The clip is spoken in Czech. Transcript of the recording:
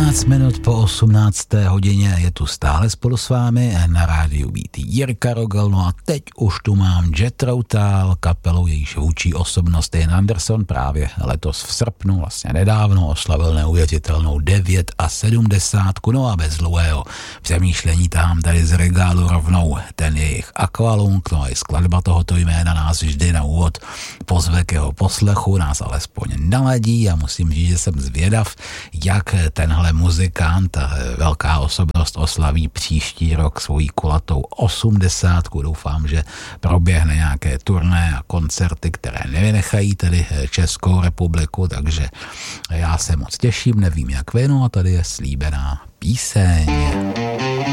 15 minut po 18. hodině je tu stále spolu s vámi na rádiu Beat Jirka Rogel. No a teď už tu mám Jethro Tull, kapelu, jejíž vůdčí osobnost Ian Anderson právě letos v srpnu, vlastně nedávno, oslavil neuvěřitelnou 79. No a bez dlouhého přemýšlení tahám tady z regálu rovnou ten jejich Aqualung. No a i skladba tohoto jména nás vždy na úvod pozve k jeho poslechu, nás alespoň naladí a musím říct, že jsem zvědav, jak tenhle muzikant, velká osobnost, oslaví příští rok svojí kulatou 80. Doufám, že proběhne nějaké turné a koncerty, které nevynechají tedy Českou republiku, takže já se moc těším, nevím jak vy, no a tady je slíbená píseň.